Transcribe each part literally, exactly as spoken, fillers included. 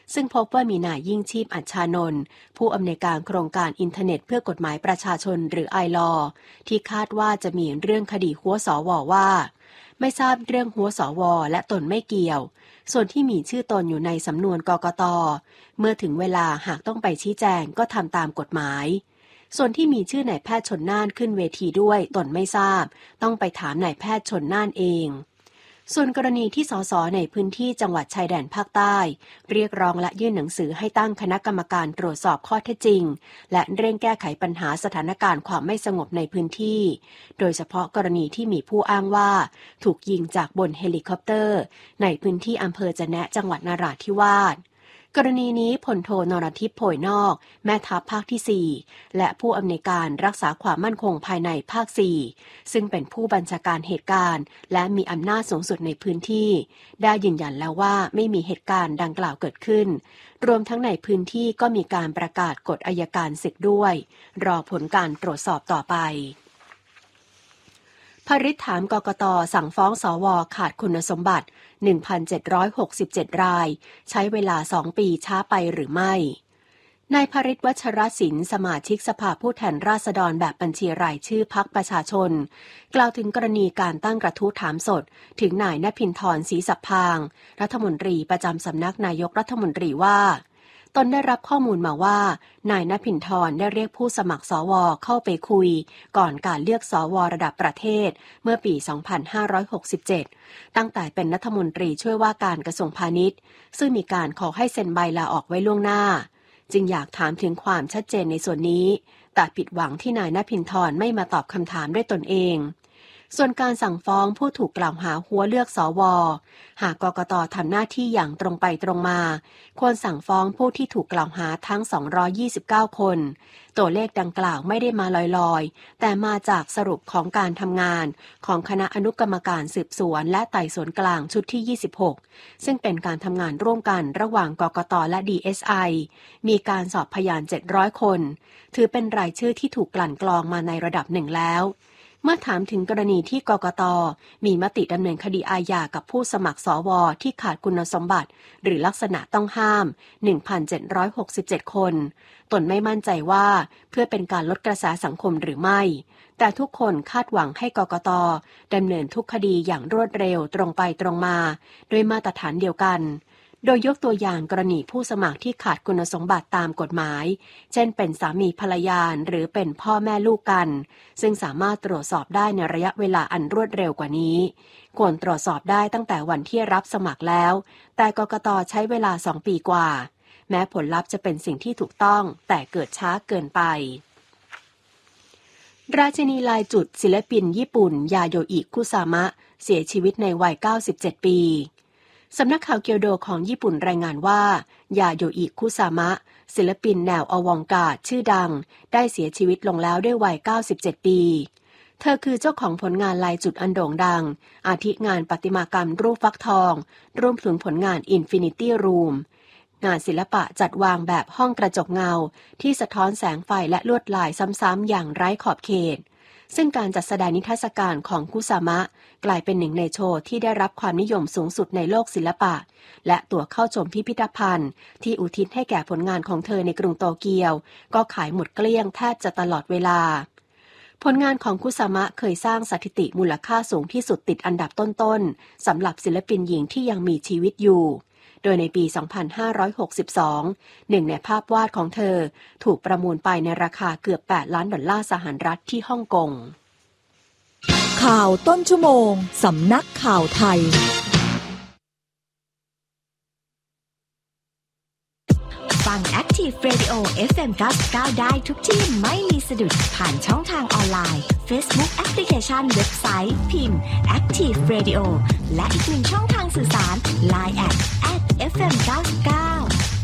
ซึ่งพบว่ามีนายยิ่งชีพอัชชานนท์ผู้อำนวยการโครงการอินเทอร์เน็ตเพื่อกฎหมายประชาชนหรือไอลอที่คาดว่าจะมีเรื่องคดีหัวสวว่าไม่ทราบเรื่องหัวสวและตนไม่เกี่ยวส่วนที่มีชื่อตนอยู่ในสำนวนกกต.เมื่อถึงเวลาหากต้องไปชี้แจงก็ทำตามกฎหมายส่วนที่มีชื่อนายแพทย์ชลน่านขึ้นเวทีด้วยตนไม่ทราบต้องไปถามนายแพทย์ชลน่านเองส่วนกรณีที่สสในพื้นที่จังหวัดชายแดนภาคใต้เรียกร้องและยื่นหนังสือให้ตั้งคณะกรรมการตรวจสอบข้อเท็จจริงและเร่งแก้ไขปัญหาสถานการณ์ความไม่สงบในพื้นที่โดยเฉพาะกรณีที่มีผู้อ้างว่าถูกยิงจากบนเฮลิคอปเตอร์ในพื้นที่อำเภอจะแนะจังหวัดนราธิวาสกรณีนี้พลโทนรทิพย์โผยนอกแม่ทัพภาคที่สี่และผู้อำนวยการรักษาความมั่นคงภายในภาคสี่ซึ่งเป็นผู้บัญชาการเหตุการณ์และมีอำนาจสูงสุดในพื้นที่ได้ยืนยันแล้วว่าไม่มีเหตุการณ์ดังกล่าวเกิดขึ้นรวมทั้งในพื้นที่ก็มีการประกาศกฎอัยการศึกด้วยรอผลการตรวจสอบต่อไปภริษถามกกต.สั่งฟ้องสว.ขาดคุณสมบัติ หนึ่งพันเจ็ดร้อยหกสิบเจ็ด รายใช้เวลาสองปีช้าไปหรือไม่นายภริษ วัชรศิลป์สมาชิกสภาผู้แทนราษฎรแบบบัญชีรายชื่อพรรคประชาชนกล่าวถึงกรณีการตั้งกระทู้ถามสดถึงนายณภินทร ศรีสัพพางรัฐมนตรีประจำสำนักนายกรัฐมนตรีว่าตนได้รับข้อมูลมาว่านายณภินทรได้เรียกผู้สมัครสวเข้าไปคุยก่อนการเลือกสวระดับประเทศเมื่อปี สองพันห้าร้อยหกสิบเจ็ด ตั้งแต่เป็นรัฐมนตรีช่วยว่าการกระทรวงพาณิชย์ซึ่งมีการขอให้เซ็นใบลาออกไว้ล่วงหน้าจึงอยากถามถึงความชัดเจนในส่วนนี้แต่ผิดหวังที่นายณภินทรไม่มาตอบคำถามด้วยตนเองส่วนการสั่งฟ้องผู้ถูกกล่าวหาหัวเลือกสวหากกกต.ทำหน้าที่อย่างตรงไปตรงมาควรสั่งฟ้องผู้ที่ถูกกล่าวหาทั้งสองร้อยยี่สิบเก้าคนตัวเลขดังกล่าวไม่ได้มาลอยๆแต่มาจากสรุปของการทำงานของคณะอนุกรรมการสืบสวนและไต่สวนกลางชุดที่ยี่สิบหกซึ่งเป็นการทำงานร่วมกันระหว่างกกต.และ ดี เอส ไอ มีการสอบพยานเจ็ดร้อยคนถือเป็นรายชื่อที่ถูกกลั่นกรองมาในระดับหนึ่งแล้วเมื่อถามถึงกรณีที่กกต.มีมติดำเนินคดีอาญากับผู้สมัครสวที่ขาดคุณสมบัติหรือลักษณะต้องห้าม หนึ่งพันเจ็ดร้อยหกสิบเจ็ด คนตนไม่มั่นใจว่าเพื่อเป็นการลดกระแสสังคมหรือไม่แต่ทุกคนคาดหวังให้กกต.ดำเนินทุกคดีอย่างรวดเร็วตรงไปตรงมาด้วยมาตรฐานเดียวกันโดยยกตัวอย่างกรณีผู้สมัครที่ขาดคุณสมบัติตามกฎหมายเช่นเป็นสามีภรรยาหรือเป็นพ่อแม่ลูกกันซึ่งสามารถตรวจสอบได้ในระยะเวลาอันรวดเร็วกว่านี้ควรตรวจสอบได้ตั้งแต่วันที่รับสมัครแล้วแต่กกต.ใช้เวลาสองปีกว่าแม้ผลลัพธ์จะเป็นสิ่งที่ถูกต้องแต่เกิดช้าเกินไปราชินีลายจุดศิลปินญี่ปุ่นยาโยอิคุซามะเสียชีวิตในวัยเก้าสิบเจ็ดปีสำนักข่าวเกียวโดของญี่ปุ่นรายงานว่ายาโยอิคุซามะศิลปินแนวอวองการ์ดชื่อดังได้เสียชีวิตลงแล้วด้วยวัยเก้าสิบเจ็ดปีเธอคือเจ้าของผลงานลายจุดอันโด่งดังอาทิงานประติมากรรมรูปฟักทองรวมถึงผลงาน Infinity Room งานศิลปะจัดวางแบบห้องกระจกเงาที่สะท้อนแสงไฟและลวดลายซ้ำๆอย่างไร้ขอบเขตซึ่งการจัดแสดงนิทรรศการของคุซามะกลายเป็นหนึ่งในโชว์ที่ได้รับความนิยมสูงสุดในโลกศิลปะและตั๋วเข้าชมพิพิธภัณฑ์ที่อุทิศให้แก่ผลงานของเธอในกรุงโตเกียวก็ขายหมดเกลี้ยงแทบจะตลอดเวลาผลงานของคุซามะเคยสร้างสถิติมูลค่าสูงที่สุดติดอันดับต้นๆสำหรับศิลปินหญิงที่ยังมีชีวิตอยู่โดยในปี สองพันห้าร้อยหกสิบสอง หนึ่งในภาพวาดของเธอถูกประมูลไปในราคาเกือบแปดล้านดอลลาร์สหรัฐที่ฮ่องกงข่าวต้นชั่วโมงสำนักข่าวไทยฟัง Active Radio เอฟ เอ็ม เก้าสิบเก้าได้ทุกที่ไม่มีสะดุดผ่านช่องทางออนไลน์ Facebook แอปพลิเคชันเว็บไซต์พิมพ์ Active Radio และอีกหนึ่งช่องทางสื่อสาร ไลน์ แอท แอท เอฟ เอ็ม เก้าสิบเก้า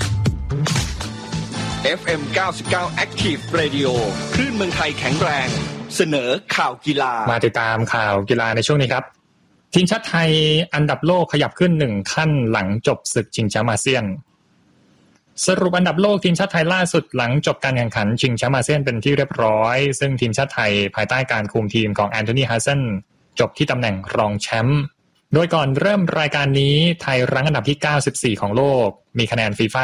เอฟ เอ็ม เก้าสิบเก้า Active Radio คลื่นเมืองไทยแข็งแรงเสนอข่าวกีฬามาติดตามข่าวกีฬาในช่วงนี้ครับทีมชาติไทยอันดับโลกขยับขึ้นหนึ่งขั้นหลังจบศึกชิงแชมป์อาเซียนสรุปอันดับโลกทีมชาติไทยล่าสุดหลังจบการแข่งขันชิงแชมป์อาเซียนเป็นที่เรียบร้อยซึ่งทีมชาติไทยภายใต้การคุมทีมของแอนโทนี ฮัสซันจบที่ตำแหน่งรองแชมป์โดยก่อนเริ่มรายการนี้ไทยรั้งอันดับที่เก้าสิบสี่ของโลกมีคะแนนฟีฟ่า